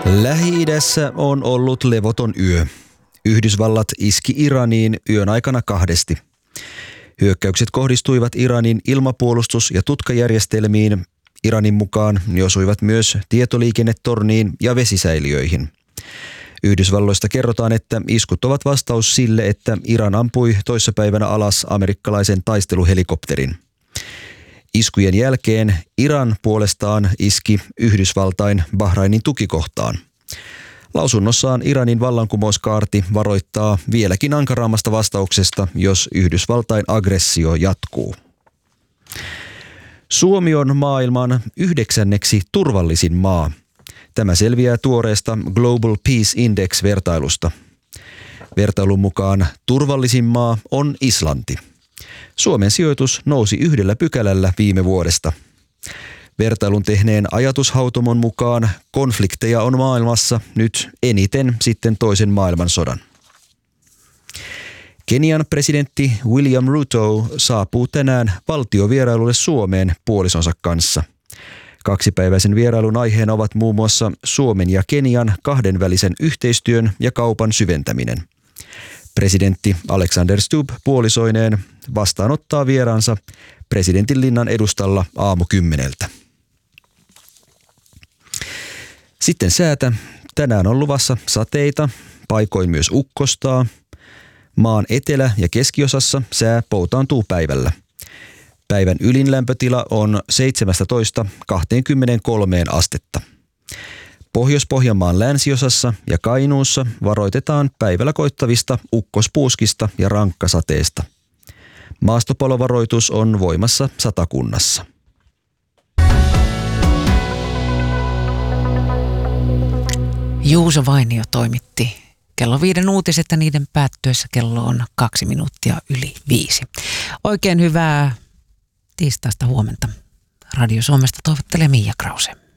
Lähi-idässä on ollut levoton yö. Yhdysvallat iski Iraniin yön aikana 2. Hyökkäykset kohdistuivat Iranin ilmapuolustus- ja tutkajärjestelmiin. Iranin mukaan ne osuivat myös tietoliikennetorniin ja vesisäiliöihin. Yhdysvalloista kerrotaan, että iskut ovat vastaus sille, että Iran ampui toissapäivänä alas amerikkalaisen taisteluhelikopterin. Iskujen jälkeen Iran puolestaan iski Yhdysvaltain Bahrainin tukikohtaan. Lausunnossaan Iranin vallankumouskaarti varoittaa vieläkin ankarammasta vastauksesta, jos Yhdysvaltain aggressio jatkuu. Suomi on maailman 9. turvallisin maa. Tämä selviää tuoreesta Global Peace Index-vertailusta. Vertailun mukaan turvallisin maa on Islanti. Suomen sijoitus nousi 1 pykälällä viime vuodesta. Vertailun tehneen ajatushautomon mukaan konflikteja on maailmassa nyt eniten sitten toisen maailmansodan. Kenian presidentti William Ruto saapuu tänään valtiovierailulle Suomeen puolisonsa kanssa. 2-päiväisen vierailun aiheena ovat muun muassa Suomen ja Kenian kahdenvälisen yhteistyön ja kaupan syventäminen. Presidentti Alexander Stubb puolisoineen vastaanottaa vieraansa presidentinlinnan edustalla aamu 10. Sitten säätä. Tänään on luvassa sateita, paikoin myös ukkostaa. Maan etelä- ja keskiosassa sää poutaantuu päivällä. Päivän ylin lämpötila on 17–23 astetta. Pohjois-Pohjanmaan länsiosassa ja Kainuussa varoitetaan päivällä koittavista ukkospuuskista ja rankkasateesta. Maastopalovaroitus on voimassa Satakunnassa. Juuso Vainio toimitti kello 5 uutiset ja niiden päättyessä kello on 2 minuuttia yli 5. Oikein hyvää tiistaista huomenta. Radio Suomesta toivottelee Mia Krause.